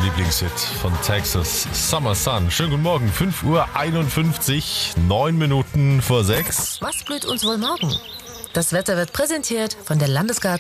Lieblingshit von Texas, Summer Sun. Schönen guten Morgen, 5:51 Uhr, 9 Minuten vor 6. Was blüht uns wohl morgen? Das Wetter wird präsentiert von der Landesgarten